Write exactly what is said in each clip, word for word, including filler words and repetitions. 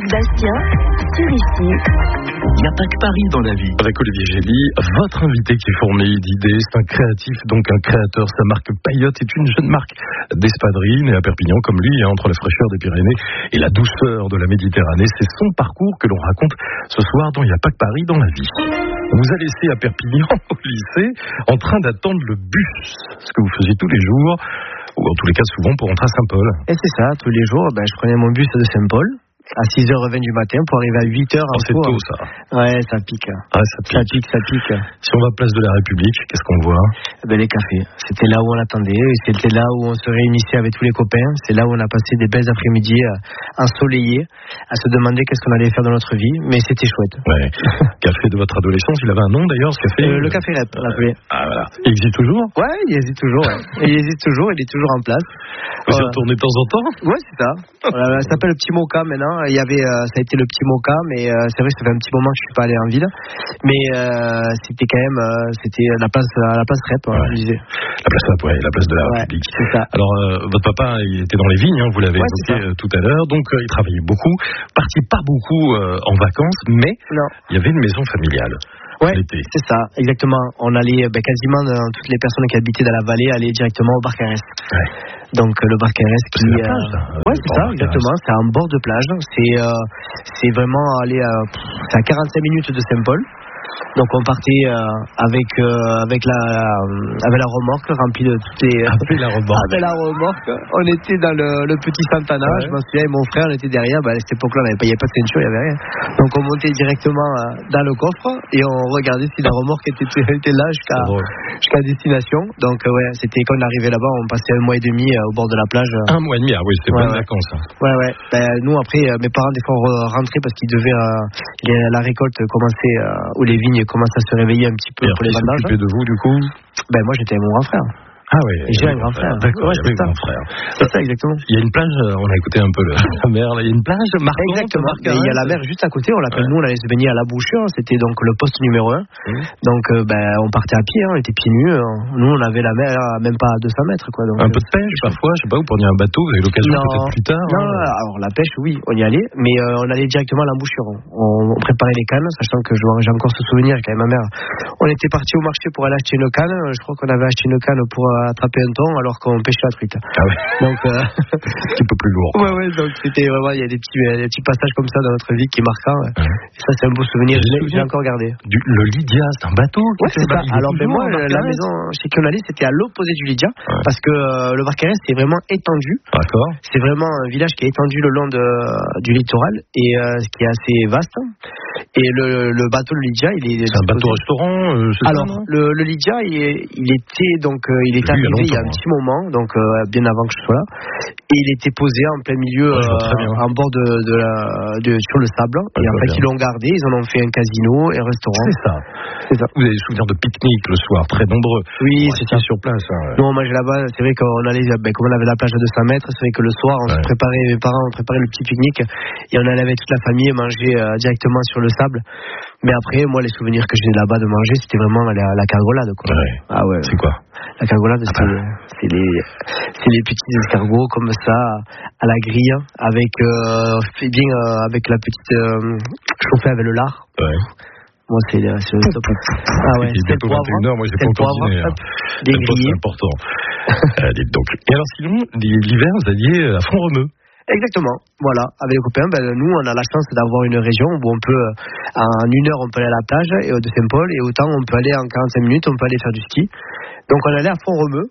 Bastien, sur ici. Il n'y a pas que Paris dans la vie. Avec Olivier Gély, votre invité qui est fourmé d'idées, c'est un créatif, donc un créateur. Sa marque Paillotte est une jeune marque d'espadrilles, née à Perpignan comme lui, hein, entre la fraîcheur des Pyrénées et la douceur de la Méditerranée. C'est son parcours que l'on raconte ce soir dans Il n'y a pas que Paris dans la vie. On vous a laissé à Perpignan, au lycée, en train d'attendre le bus, ce que vous faisiez tous les jours, ou en tous les cas souvent pour rentrer à Saint-Paul. Et c'est ça, tous les jours, ben, je prenais mon bus de Saint-Paul à six heures vingt du matin pour arriver à huit heures. Oh, c'est tôt, ça. Ouais, ça pique. Ah, ça pique. Ça pique, ça pique. Si on va à Place de la République, qu'est-ce qu'on voit? Ben, les cafés. C'était là où on attendait. C'était là où on se réunissait avec tous les copains. C'est là où on a passé des belles après-midi euh, ensoleillés à se demander qu'est-ce qu'on allait faire dans notre vie. Mais c'était chouette. Ouais. Café de votre adolescence, il avait un nom d'ailleurs, ce café euh, Le Café Rep, on l'appelait. Ah, voilà. Il existe toujours? Ouais, il existe toujours. Ouais. Il existe toujours, il est toujours en place. Vous y voilà. retournez de temps en temps? Ouais, c'est ça. Voilà, ça s'appelle le Petit Moka maintenant. Il y avait, euh, ça a été le Petit Moka, mais euh, c'est vrai que ça fait un petit moment que je suis pas allé en ville. Mais euh, c'était quand même, euh, c'était la place, la place Rep, ouais. Je disais. La place Rep, ouais, la place de la ouais, République. C'est ça. Alors, euh, votre papa, il était dans les vignes, hein, vous l'avez ouais, évoqué euh, tout à l'heure, donc euh, il travaillait beaucoup, partit pas beaucoup euh, en vacances, mais non. Il y avait une maison familiale. Ouais, c'est ça, exactement. On allait, ben, quasiment euh, toutes les personnes qui habitaient dans la vallée allaient directement au Barcarès. Ouais. Donc le Barcarès qui, c'est la plage, euh, ouais, c'est ça, exactement. C'est un bord de plage. C'est, euh, c'est vraiment aller, à, c'est à quarante-cinq minutes de Saint-Paul. Donc on partait euh, avec euh, avec la euh, avec la remorque remplie de toutes les avec la remorque. Avec la remorque. On était dans le, le petit Santana. Ouais. Je m'en souviens, et mon frère on était derrière. Bah, à cette époque-là, on n'avait pas, pas de ceinture, il y avait rien. Donc on montait directement euh, dans le coffre et on regardait si la remorque était, était là jusqu'à jusqu'à destination. Donc euh, ouais, c'était quand on arrivait là-bas, on passait un mois et demi euh, au bord de la plage. Euh. Un mois et demi, ah oui, c'était ouais, bonnes ouais. vacances. Hein. Ouais ouais. Ben, nous après, euh, mes parents des fois rentraient parce qu'ils devaient euh, la récolte commencer euh, ou les vignes commencent à se réveiller un petit peu et pour les vendages. S'occuper de vous du coup? Ben moi j'étais avec mon grand frère. Ah oui, j'ai un grand frère. D'accord, ouais, il y avait un grand frère. C'est ça, exactement. Il y a une plage, on a écouté un peu le, la mer, là. Il y a une plage marquante. Exactement. Il y a la mer juste à côté, on l'appelle, ouais. Nous, on allait se baigner à la Bouchure, c'était donc le poste numéro un. Mmh. Donc, euh, ben, on partait à pied, hein, on était pieds nus. Hein. Nous, on avait la mer à même pas à deux cents mètres, quoi. Donc, un peu de pêche, parfois, je sais pas, vous preniez un bateau, vous avez l'occasion non, peut-être plus tard. Non, hein. Alors la pêche, oui, on y allait, mais euh, on allait directement à la Bouchure. On, on préparait les cannes, sachant que j'ai encore ce souvenir quand même, ma mère. On était parti au marché pour aller acheter une canne, je crois qu'on avait acheté une canne pour attraper un thon, alors qu'on pêchait la truite. Ah ouais. Donc, euh... un petit peu plus lourd. Ouais, ouais, donc c'était vraiment, il y a des petits, des petits passages comme ça dans notre vie qui est marquant. Ouais. Et ça, c'est un beau souvenir, je l'ai encore gardé. Du, le Lydia, c'est un bateau? Ouais, c'est ça. Alors, ben moi, la maison chez qui on allait, c'était à l'opposé du Lydia, ouais. Parce que euh, le Barcarès, c'est vraiment étendu. D'accord. C'est vraiment un village qui est étendu le long de, du littoral et euh, qui est assez vaste. Et le, le bateau de Lydia, il est. C'est un bateau-restaurant euh, Alors, ça, le, le Lydia, il, est, il était donc, euh, il est arrivé il y a un petit moment, donc euh, bien avant que je sois là, et il était posé en plein milieu, ouais, euh, en bord de, de, la, de sur le sable. Ouais, et en fait, bien. Ils l'ont gardé, ils en ont fait un casino et un restaurant. C'est ça. C'est ça. Vous avez des souvenirs de pique-nique le soir, très nombreux. Oui, c'était sur place. Hein, ouais. Nous, on mangeait là-bas. C'est vrai qu'on allait, ben, comme on avait la plage à deux cents mètres, c'est vrai que le soir, on ouais. se préparait, mes parents ont préparé le petit pique-nique et on allait avec toute la famille manger euh, directement sur le sable. Mais après, moi, les souvenirs que j'ai là-bas de manger, c'était vraiment la, la cargolade, quoi. Ouais. Ah ouais. C'est quoi? La cargolade, ah c'est, bah. c'est, les, c'est les petits escargots comme ça, à la grille, avec, euh, fait bien, euh, avec la petite, euh, chauffée avec le lard. Ouais. Moi, c'est, c'est le top. Ah ouais, c'est le poivre. Moi, j'ai pas encore dîné. Hein. Des grillés. C'est important. euh, donc. Et alors, sinon, l'hiver, vous alliez à Font-Romeu. Exactement, voilà, avec les copains, ben, nous on a la chance d'avoir une région où on peut, en une heure on peut aller à la plage et de Saint-Paul, et autant on peut aller en quarante-cinq minutes, on peut aller faire du ski. Donc on allait à Font-Romeu,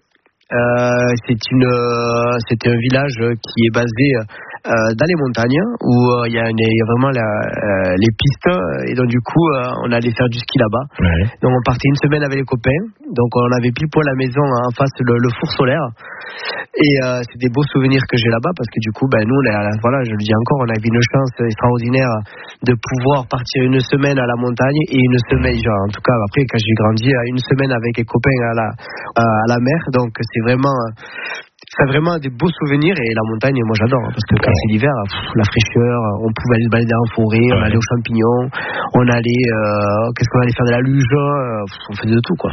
euh, c'est, une, c'est un village qui est basé euh, dans les montagnes, où il euh, y, y a vraiment la, euh, les pistes, et donc du coup euh, on allait faire du ski là-bas. Ouais. Donc on partait une semaine avec les copains, donc on avait pile poil à la maison en face le, le four solaire. Et euh, c'est des beaux souvenirs que j'ai là-bas parce que du coup, ben nous, là, voilà, je le dis encore, on a eu une chance extraordinaire de pouvoir partir une semaine à la montagne et une semaine, genre, en tout cas après quand j'ai grandi, une semaine avec les copains à la à la mer. Donc c'est vraiment, c'est vraiment des beaux souvenirs et la montagne, moi j'adore parce que quand c'est l'hiver, pff, la fraîcheur, on pouvait aller se balader en forêt, on allait aux champignons, on allait, euh, qu'est-ce qu'on allait faire de la luge, euh, on faisait de tout quoi.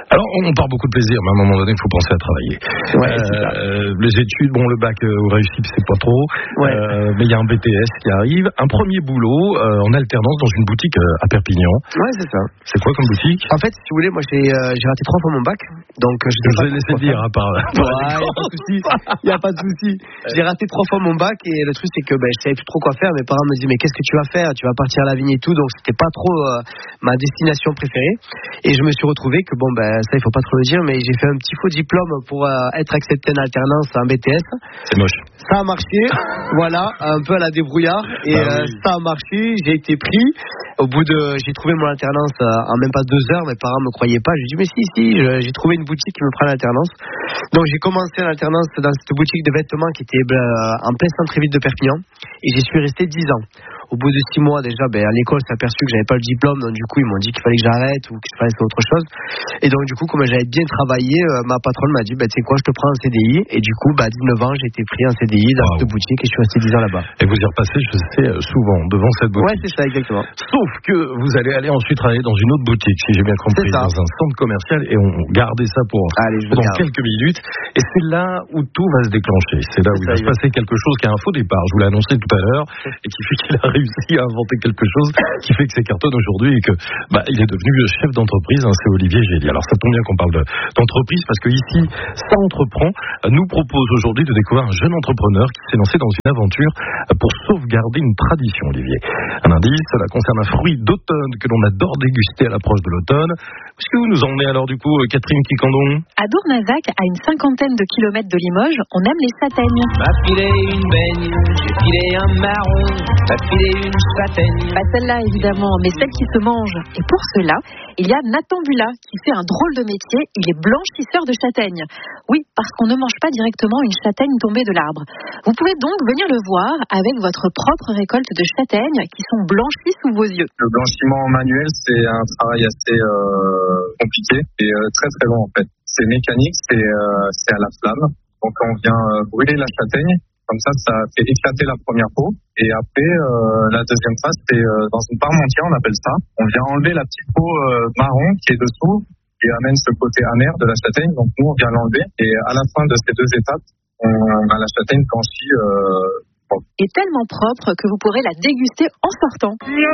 Alors, on part beaucoup de plaisir, mais à un moment donné, il faut penser à travailler. Ouais, euh, les études, bon, le bac euh, réussi, c'est pas trop, ouais. euh, mais il y a un B T S qui arrive. Un premier boulot euh, en alternance dans une boutique euh, à Perpignan. Ouais, c'est ça. C'est quoi comme boutique? En fait, si vous voulez, moi j'ai, euh, j'ai raté trois fois mon bac, donc euh, je Je vais laisser dire à part. Ouais, il n'y a pas de souci. Il n'y a pas de souci. J'ai raté trois fois mon bac et le truc c'est que ben, je savais plus trop quoi faire. Mes parents me disaient mais qu'est-ce que tu vas faire? Tu vas partir à la vigne et tout, donc c'était pas trop euh, ma destination préférée. Et je me suis retrouvé que bon ben ça il faut pas trop le dire, mais j'ai fait un petit faux diplôme pour euh, être accepté en alternance en B T S. C'est moche. Ça a marché, voilà, un peu à la débrouillard et bah, euh, oui. ça a marché. J'ai été pris. Au bout de, j'ai trouvé mon alternance euh, en même pas deux heures. Mes parents me croyaient pas. J'ai dit mais si si, je, j'ai trouvé une boutique qui me prend l'alternance. Donc j'ai commencé l'alternance dans cette boutique de vêtements qui était euh, en plein centre-ville de Perpignan et j'y suis resté dix ans. Au bout de six mois déjà, ben, à l'école, s'est aperçu que j'avais pas le diplôme, donc du coup ils m'ont dit qu'il fallait que j'arrête ou qu'il fallait faire autre chose. Et donc du coup, comme j'avais bien travaillé, euh, ma patronne m'a dit, bah, tu sais quoi, je te prends en C D I. Et du coup, bah, à dix-neuf ans, j'ai été pris en C D I dans wow. cette boutique et je suis resté dix ans là-bas. Et vous y repassez, je sais, souvent devant cette boutique. Ouais, c'est ça, exactement. Sauf que vous allez aller ensuite travailler dans une autre boutique, si j'ai bien compris, dans un centre commercial, et on gardait ça pour Allez, pendant quelques minutes. Et c'est là où tout va se déclencher. C'est là où c'est il va se passer quelque chose qui a un faux départ. Je vous l'ai annoncé tout à l'heure, et qui fait qu'il a réussi à inventer quelque chose qui fait que c'est cartonne aujourd'hui et que bah, il est devenu chef d'entreprise, hein, c'est Olivier Gély. Alors ça tombe bien qu'on parle de, d'entreprise parce que ici, Ça Entreprend nous propose aujourd'hui de découvrir un jeune entrepreneur qui s'est lancé dans une aventure pour sauvegarder une tradition, Olivier. Un indice, cela concerne un fruit d'automne que l'on adore déguster à l'approche de l'automne. Où est-ce que vous nous emmenez alors du coup, Catherine Kikandon? À Dournazac, à une cinquantaine de kilomètres de Limoges, on aime les châtaignes. M'a filé une baigne, j'ai filé un marron, m'a filé une châtaigne. Pas celle-là évidemment, mais celle qui se mange. Et pour cela, il y a Nathan Bula qui fait un drôle de métier, il est blanchisseur de châtaignes. Oui, parce qu'on ne mange pas directement une châtaigne tombée de l'arbre. Vous pouvez donc venir le voir avec votre propre récolte de châtaignes qui sont blanchies sous vos yeux. Le blanchiment manuel, c'est un travail assez euh, compliqué et euh, très très long en fait. C'est mécanique, c'est, euh, c'est à la flamme. Donc on vient euh, brûler la châtaigne. Comme ça, ça fait éclater la première peau. Et après, euh, la deuxième phase, c'est euh, dans une parmentière, on appelle ça. On vient enlever la petite peau euh, marron qui est dessous, qui amène ce côté amer de la châtaigne. Donc nous, on vient l'enlever. Et à la fin de ces deux étapes, on a la châtaigne blanchie. Euh, est tellement propre que vous pourrez la déguster en sortant.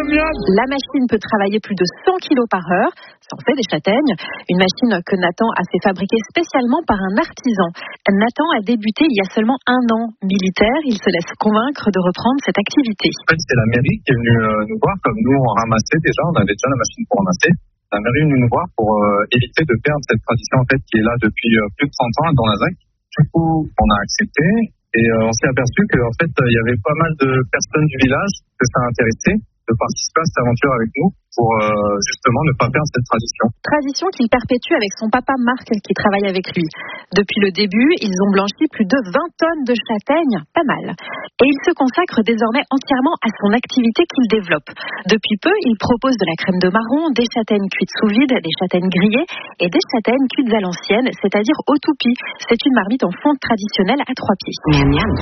La machine peut travailler plus de cent kilos par heure. Ça en fait des châtaignes. Une machine que Nathan a fait fabriquer spécialement par un artisan. Nathan a débuté il y a seulement un an. Militaire, il se laisse convaincre de reprendre cette activité. En fait, c'est la mairie qui est venue euh, nous voir. Comme nous, on ramassait déjà, on avait déjà la machine pour ramasser. La mairie est venue nous voir pour euh, éviter de perdre cette tradition en fait, qui est là depuis euh, plus de trente ans à Dournazac. Du coup, on a accepté. Et euh, on s'est aperçu qu'en fait, il y avait pas mal de personnes du village que ça a intéressé de participer à cette aventure avec nous pour euh, justement ne pas perdre cette tradition. Tradition qu'il perpétue avec son papa Marc qui travaille avec lui. Depuis le début, ils ont blanchi plus de vingt tonnes de châtaignes, pas mal. Et il se consacre désormais entièrement à son activité qu'il développe. Depuis peu, il propose de la crème de marron, des châtaignes cuites sous vide, des châtaignes grillées et des châtaignes cuites à l'ancienne, c'est-à-dire au toupie. C'est une marmite en fonte traditionnelle à trois pieds. Miam miam.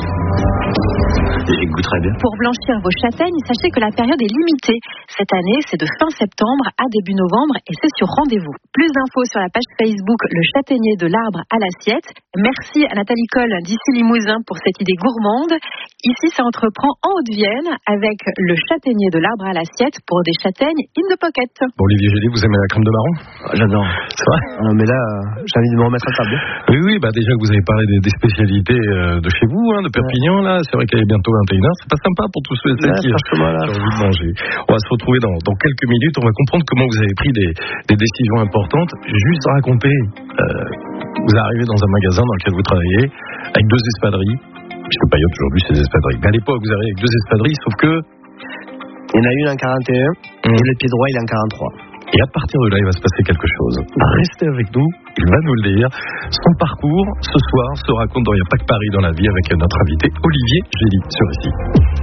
J'y goûte très bien. Pour blanchir vos châtaignes, sachez que la période est limitée. Cette année, c'est de fin septembre à début novembre et c'est sur rendez-vous. Plus d'infos sur la page Facebook Le Châtaignier de l'Arbre à l'assiette. Merci à Nathalie Coll d'ici Limousin pour cette idée gourmande. Ici, ça entreprend en Haute-Vienne avec Le Châtaignier de l'Arbre à l'assiette pour des châtaignes in the pocket. Bon, Olivier Gély, vous aimez la crème de marron? Ah, j'adore. C'est vrai? Ah, mais là, euh, j'ai envie de me remettre à table. Oui, oui, bah déjà que vous avez parlé des, des spécialités euh, de chez vous, hein, de Perpignan, ouais. Là, c'est vrai qu'il est bientôt vingt et une heures. C'est pas sympa pour tous ceux et celles qui, qui ont envie de manger. On va se retrouver dans, dans quelques minutes. On va comprendre comment vous avez pris des, des décisions importantes. Juste raconter, euh, vous arrivez dans un magasin dans lequel vous travaillez avec deux espadrilles. Puisque Payotte aujourd'hui c'est des espadrilles. Mais à l'époque vous arrivez avec deux espadrilles, sauf que il y en a une en quarante et un mmh. et le pied droit il est en quarante-trois. Et à partir de là, il va se passer quelque chose. Restez avec nous, il va nous le dire. Son parcours, ce soir, se raconte dans Il n'y a pas que Paris dans la vie avec notre invité Olivier Gély sur ici.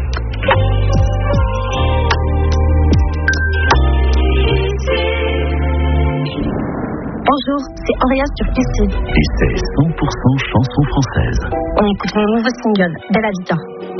Bonjour, c'est Auréa sur Ici. Et c'est cent pour cent chanson française. On écoute mon nouveau single, Bella Vita.